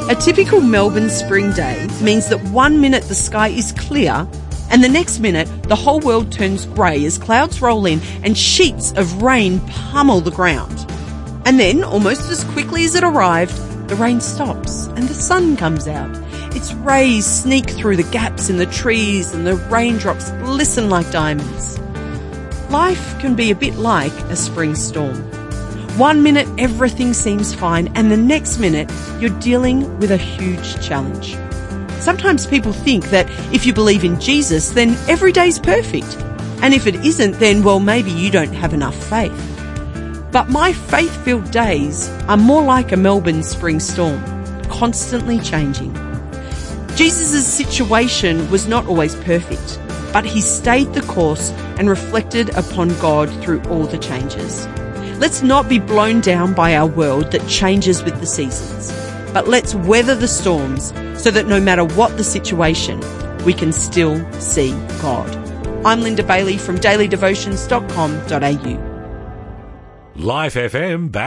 A typical Melbourne spring day means that 1 minute the sky is clear and the next minute the whole world turns grey as clouds roll in and sheets of rain pummel the ground. And then, almost as quickly as it arrived, the rain stops and the sun comes out. Its rays sneak through the gaps in the trees and the raindrops glisten like diamonds. Life can be a bit like a spring storm. 1 minute everything seems fine and the next minute you're dealing with a huge challenge. Sometimes people think that if you believe in Jesus, then every day's perfect. And if it isn't, then, well, maybe you don't have enough faith. But my faith-filled days are more like a Melbourne spring storm, constantly changing. Jesus' situation was not always perfect, but he stayed the course and reflected upon God through all the changes. Let's not be blown down by our world that changes with the seasons, but let's weather the storms so that no matter what the situation, we can still see God. I'm Linda Bailey from dailydevotions.com.au. Life FM